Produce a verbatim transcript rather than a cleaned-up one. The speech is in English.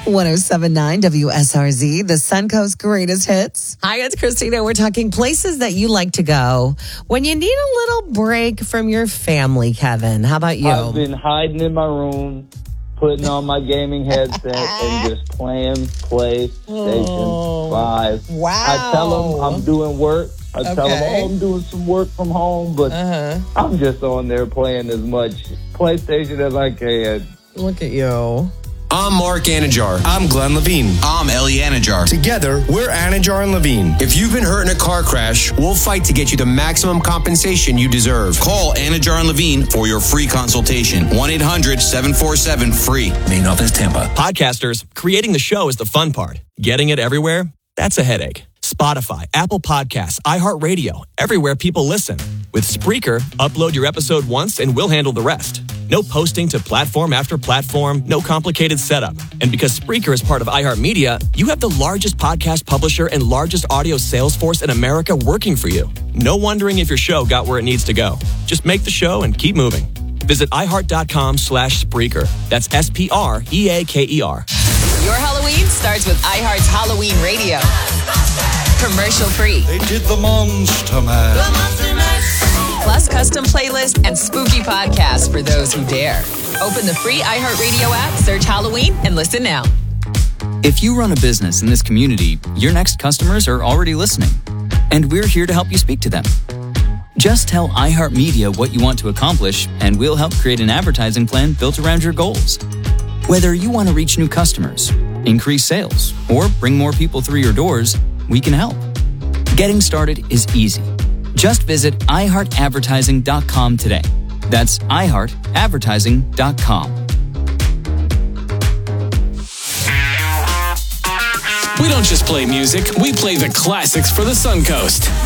ten seventy-nine W S R Z, the Suncoast greatest hits. Hi, it's Christina. We're talking places that you like to go when you need a little break from your family, Kevin. How about you? I've been hiding in my room, putting on my gaming headset and just playing PlayStation Oh, five. wow. I tell them I'm doing work. I tell them, Okay. oh, I'm doing some work from home, but Uh-huh. I'm just on there playing as much PlayStation as I can. Look at you. I'm Mark Anajar. I'm Glenn Levine. I'm Ellie Anajar. Together, we're Anajar and Levine. If you've been hurt in a car crash, we'll fight to get you the maximum compensation you deserve. Call Anajar and Levine for your free consultation. one eight hundred seven four seven free. Main office Tampa. Podcasters, creating the show is the fun part. Getting it everywhere, that's a headache. Spotify, Apple Podcasts, iHeartRadio, everywhere people listen. With Spreaker, upload your episode once and we'll handle the rest. No posting to platform after platform, no complicated setup. And because Spreaker is part of iHeartMedia, you have the largest podcast publisher and largest audio sales force in America working for you. No wondering if your show got where it needs to go. Just make the show and keep moving. Visit iHeart.com slash Spreaker. That's S P R E A K E R. Your Halloween starts with iHeart's Halloween Radio. Commercial free. They did the Monster Mash. Plus custom playlists and spooky podcasts for those who dare. Open the free iHeartRadio app, search Halloween, and listen now. If you run a business in this community, your next customers are already listening, and we're here to help you speak to them. Just tell iHeartMedia what you want to accomplish, and we'll help create an advertising plan built around your goals. Whether you want to reach new customers, increase sales, or bring more people through your doors, we can help. Getting started is easy. Just visit i heart advertising dot com today. That's i heart advertising dot com. We don't just play music, we play the classics for the Suncoast.